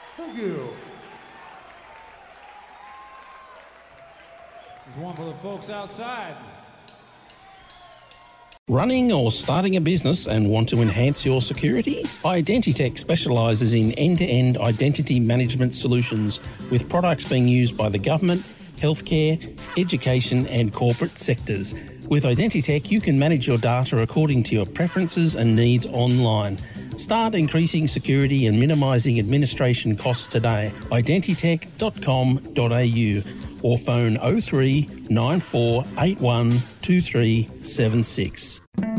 Thank you. There's one for the folks outside. Running or starting a business and want to enhance your security? Identitech specialises in end-to-end identity management solutions with products being used by the government, healthcare, education and corporate sectors. With Identitech, you can manage your data according to your preferences and needs online. Start increasing security and minimising administration costs today. Identitech.com.au or phone 03 9481 2376.